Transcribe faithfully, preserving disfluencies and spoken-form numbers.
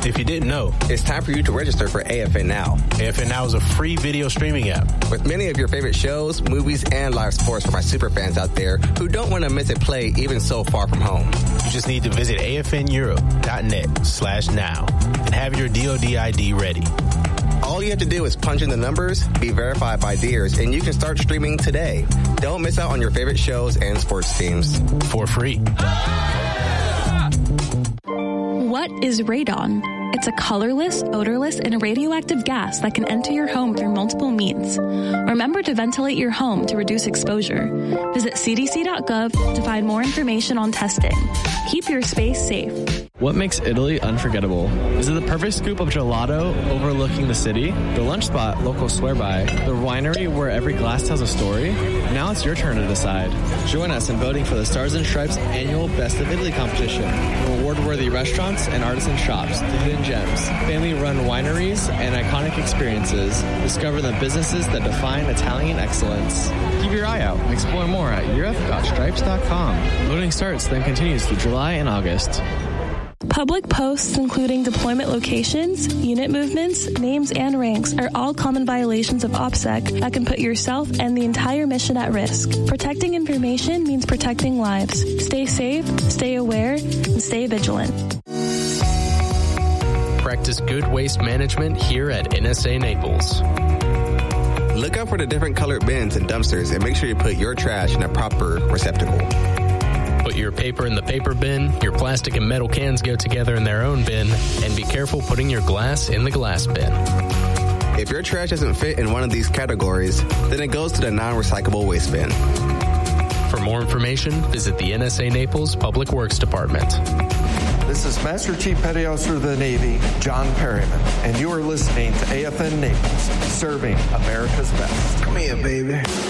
If you didn't know, it's time for you to register for A F N Now. A F N Now is a free video streaming app with many of your favorite shows, movies, and live sports for my super fans out there who don't want to miss a play even so far from home. You just need to visit afneurope.net slash now and have your D O D I D ready. All you have to do is punch in the numbers, be verified by Deers, and you can start streaming today. Don't miss out on your favorite shows and sports teams. For free. What is radon? It's a colorless, odorless, and radioactive gas that can enter your home through multiple means. Remember to ventilate your home to reduce exposure. Visit c d c dot gov to find more information on testing. Keep your space safe. What makes Italy unforgettable? Is it the perfect scoop of gelato overlooking the city? The lunch spot locals swear by? The winery where every glass tells a story? Now it's your turn to decide. Join us in voting for the Stars and Stripes annual Best of Italy competition. Award-worthy restaurants and artisan shops, the hidden gems, family-run wineries, and iconic experiences. Discover the businesses that define Italian excellence. Keep your eye out and explore more at europe dot stripes dot com. Voting starts, then continues through July and August. Public posts including deployment locations, unit movements, names, and ranks are all common violations of OPSEC that can put yourself and the entire mission at risk. Protecting information means protecting lives. Stay safe, stay aware, and stay vigilant. Practice good waste management here at N S A Naples. Look out for the different colored bins and dumpsters and make sure you put your trash in a proper receptacle. Put your paper in the paper bin, your plastic and metal cans go together in their own bin, and be careful putting your glass in the glass bin. If your trash doesn't fit in one of these categories, then it goes to the non-recyclable waste bin. For more information, visit the N S A Naples Public Works Department. This is Master Chief Petty Officer of the Navy, John Perryman, and you are listening to A F N Naples, serving America's best. Come here, baby.